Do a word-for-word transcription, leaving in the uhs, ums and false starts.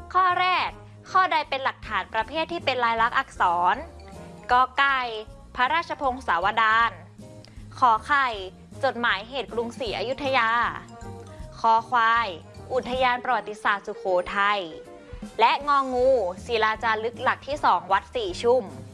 ข้อแรกข้อใดเป็นหลักฐานประเภทที่เป็นลายลักษณ์อักษรกอไก่พระราชพงศาวดารขอไข่จดหมายเหตุกรุงศรีอยุธยาคอควายอุทยานประวัติศาสตร์สุโขทัยและงองูศิลาจารึกหลักที่สองวัดสี่ชุ่ม